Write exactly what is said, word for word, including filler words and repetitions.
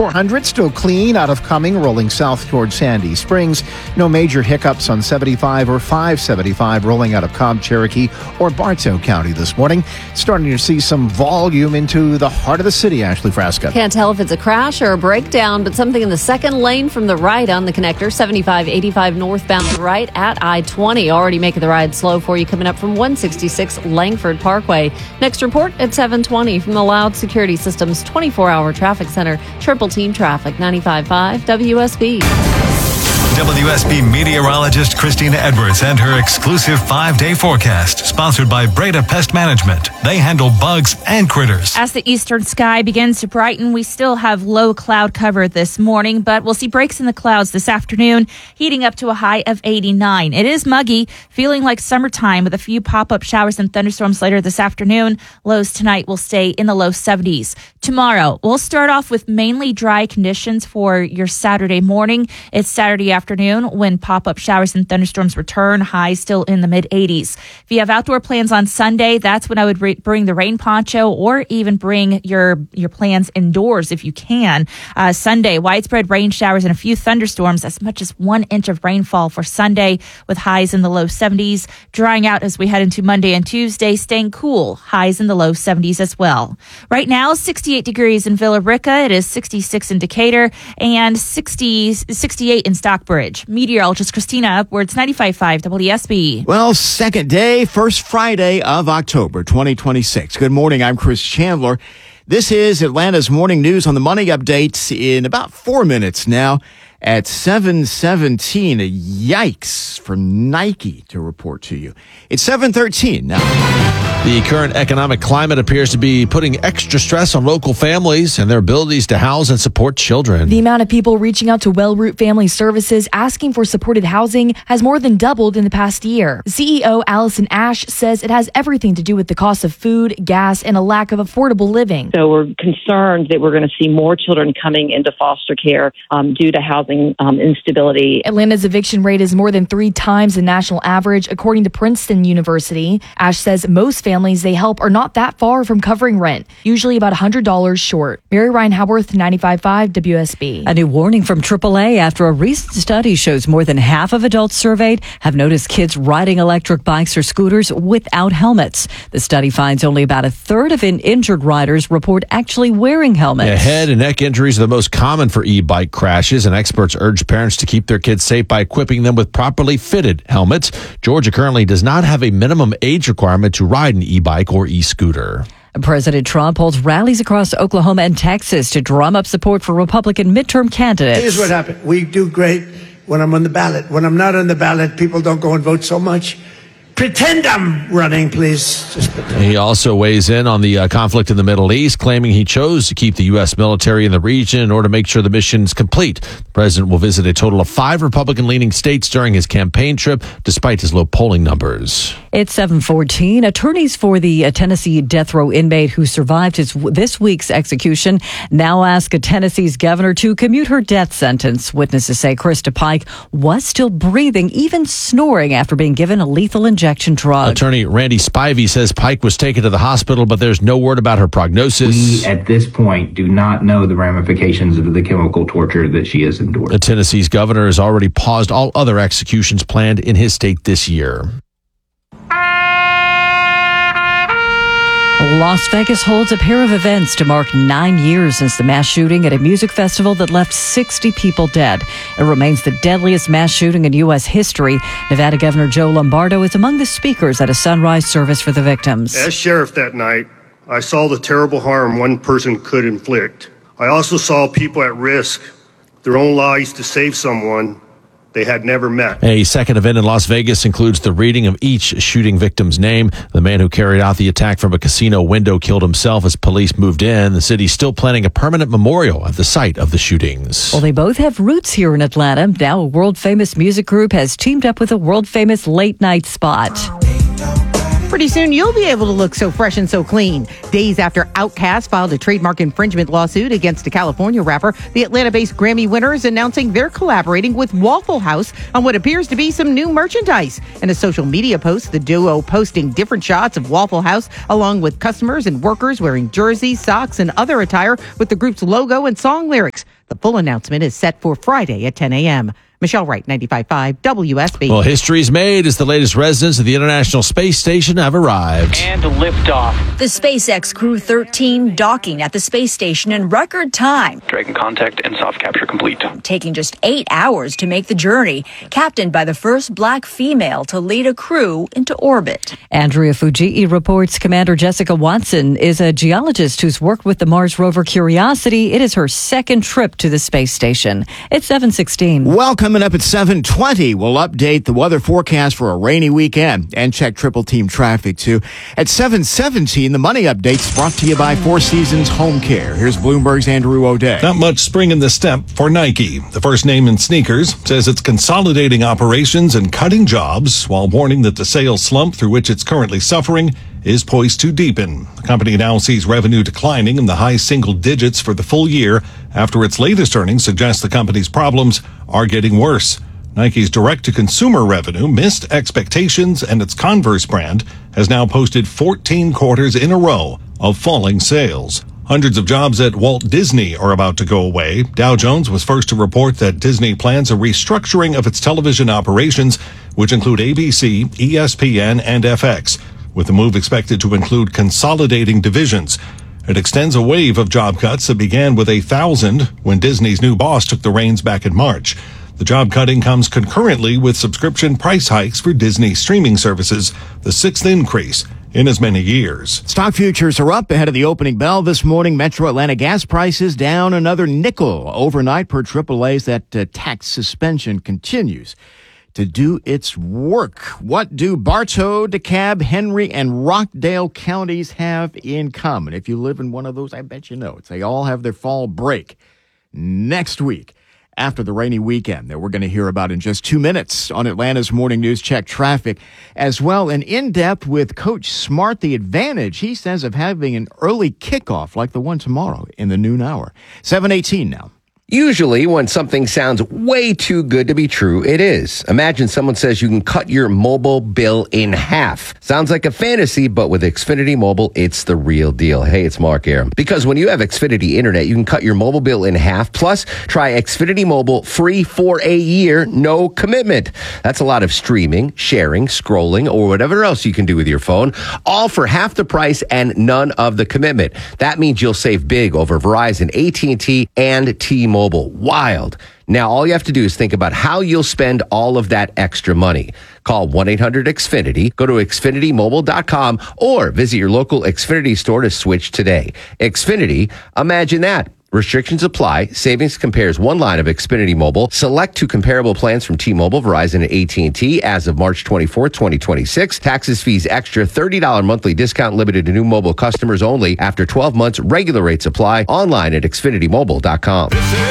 four hundred still clean out of Cumming, rolling south towards Sandy Springs. No major hiccups on seventy-five or five seventy-five rolling out of Cobb, Cherokee, or Bartow County this morning. Starting to see some volume into the heart of the city, Ashley Frasca. Can't tell if it's a crash or a breakdown, but something in the second lane from the right on the connector, seventy-five eighty-five northbound right at I twenty. Already making the ride slow for you coming up from one sixty-six Langford Parkway. Next report at seven twenty from the Loud Security Systems twenty-four hour traffic center. Triple Team Traffic, ninety-five point five W S B. W S B meteorologist Christina Edwards and her exclusive five-day forecast, sponsored by Breda Pest Management. They handle bugs and critters. As the eastern sky begins to brighten, we still have low cloud cover this morning, but we'll see breaks in the clouds this afternoon, heating up to a high of eighty-nine. It is muggy, feeling like summertime with a few pop-up showers and thunderstorms later this afternoon. Lows tonight will stay in the low seventies. Tomorrow, we'll start off with mainly dry conditions for your Saturday morning. It's Saturday afternoon when pop-up showers and thunderstorms return, highs still in the mid-eighties. If you have outdoor plans on Sunday, that's when I would re- bring the rain poncho or even bring your, your plans indoors if you can. Uh, Sunday, widespread rain showers and a few thunderstorms, as much as one inch of rainfall for Sunday with highs in the low seventies. Drying out as we head into Monday and Tuesday, staying cool, highs in the low seventies as well. Right now, sixty-eight degrees in Villa Rica. It is sixty-six in Decatur and sixty, sixty-eight in Stockbridge. Meteorologist Christina Upwards, ninety-five point five W S B. Well, second day, first Friday of October, twenty twenty-six. Good morning. I'm Chris Chandler. This is Atlanta's Morning News on the Money Update in about four minutes now at seven seventeen. Yikes for Nike to report to you. It's seven thirteen now. The current economic climate appears to be putting extra stress on local families and their abilities to house and support children. The amount of people reaching out to Wellroot Family Services asking for supported housing has more than doubled in the past year. C E O Allison Ash says it has everything to do with the cost of food, gas, and a lack of affordable living. So we're concerned that we're going to see more children coming into foster care um, due to housing um, instability. Atlanta's eviction rate is more than three times the national average, according to Princeton University. Ash says most families they help are not that far from covering rent, usually about one hundred dollars short. Mary Ryan Howarth, ninety-five point five W S B. A new warning from triple A after a recent study shows more than half of adults surveyed have noticed kids riding electric bikes or scooters without helmets. The study finds only about a third of in- injured riders report actually wearing helmets. Yeah, head and neck injuries are the most common for e-bike crashes, and experts urge parents to keep their kids safe by equipping them with properly fitted helmets. Georgia currently does not have a minimum age requirement to ride an e-bike or e-scooter. President Trump holds rallies across Oklahoma and Texas to drum up support for Republican midterm candidates. Here's what happened. We do great when I'm on the ballot. When I'm not on the ballot, people don't go and vote so much. Pretend I'm running, please. Just pretend. He also weighs in on the uh, conflict in the Middle East, claiming he chose to keep the U S military in the region in order to make sure the mission's complete. The president will visit a total of five Republican-leaning states during his campaign trip, despite his low polling numbers. It's seven fourteen. Attorneys for the uh, Tennessee death row inmate who survived his this week's execution now ask Tennessee's governor to commute her death sentence. Witnesses say Krista Pike was still breathing, even snoring, after being given a lethal injection drug. Attorney Randy Spivey says Pike was taken to the hospital, but there's no word about her prognosis. We, at this point, do not know the ramifications of the chemical torture that she has endured. The Tennessee's governor has already paused all other executions planned in his state this year. Las Vegas holds a pair of events to mark nine years since the mass shooting at a music festival that left sixty people dead. It remains the deadliest mass shooting in U S history. Nevada Governor Joe Lombardo is among the speakers at a sunrise service for the victims. As sheriff that night, I saw the terrible harm one person could inflict. I also saw people at risk, their own lives to save someone they had never met. A second event in Las Vegas includes the reading of each shooting victim's name. The man who carried out the attack from a casino window killed himself as police moved in. The city's still planning a permanent memorial at the site of the shootings. Well, they both have roots here in Atlanta. Now a world-famous music group has teamed up with a world-famous late-night spot. Pretty soon, you'll be able to look so fresh and so clean. Days after Outkast filed a trademark infringement lawsuit against a California rapper, the Atlanta-based Grammy winner is announcing they're collaborating with Waffle House on what appears to be some new merchandise. In a social media post, the duo posting different shots of Waffle House, along with customers and workers wearing jerseys, socks, and other attire with the group's logo and song lyrics. The full announcement is set for Friday at ten a.m. Michelle Wright, ninety-five point five W S B. Well, history's made as the latest residents of the International Space Station have arrived. And liftoff. The SpaceX Crew thirteen docking at the space station in record time. Dragon contact and soft capture complete. Taking just eight hours to make the journey, captained by the first black female to lead a crew into orbit. Andrea Fujii reports Commander Jessica Watson is a geologist who's worked with the Mars rover Curiosity. It is her second trip to the space station. It's seven sixteen. Welcome. Coming up at seven twenty, we'll update the weather forecast for a rainy weekend and check triple team traffic too. At seven seventeen, the money update's brought to you by Four Seasons Home Care. Here's Bloomberg's Andrew O'Day. Not much spring in the step for Nike. The first name in sneakers says it's consolidating operations and cutting jobs while warning that the sales slump through which it's currently suffering is poised to deepen. The company now sees revenue declining in the high single digits for the full year after its latest earnings suggest the company's problems are getting worse. Nike's direct-to-consumer revenue missed expectations, and its Converse brand has now posted fourteen quarters in a row of falling sales. Hundreds of jobs at Walt Disney are about to go away. Dow Jones was first to report that Disney plans a restructuring of its television operations, which include A B C, E S P N, and F X. With the move expected to include consolidating divisions. It extends a wave of job cuts that began with a thousand when Disney's new boss took the reins back in March. The job cutting comes concurrently with subscription price hikes for Disney streaming services, the sixth increase in as many years. Stock futures are up ahead of the opening bell this morning. Metro Atlanta gas prices down another nickel overnight per triple A's. That uh, tax suspension continues to do its work. What do Bartow, DeKalb, Henry, and Rockdale counties have in common? If you live in one of those, I bet you know it. They all have their fall break next week after the rainy weekend that we're going to hear about in just two minutes on Atlanta's Morning News Check Traffic. As well, an in-depth with Coach Smart, the advantage, he says, of having an early kickoff like the one tomorrow in the noon hour. seven eighteen now. Usually, when something sounds way too good to be true, it is. Imagine someone says you can cut your mobile bill in half. Sounds like a fantasy, but with Xfinity Mobile, it's the real deal. Hey, it's Mark here. Because when you have Xfinity Internet, you can cut your mobile bill in half. Plus, try Xfinity Mobile free for a year, no commitment. That's a lot of streaming, sharing, scrolling, or whatever else you can do with your phone, all for half the price and none of the commitment. That means you'll save big over Verizon, A T and T, and T-Mobile. Wild. Now, all you have to do is think about how you'll spend all of that extra money. Call one eight hundred X Finity, go to Xfinity Mobile dot com, or visit your local Xfinity store to switch today. Xfinity, imagine that. Restrictions apply. Savings compares one line of Xfinity Mobile. Select two comparable plans from T-Mobile, Verizon, and A T and T as of March twenty-fourth, twenty twenty-six. Taxes, fees, extra, thirty dollars monthly discount limited to new mobile customers only. After twelve months, regular rates apply. Online at Xfinity Mobile dot com.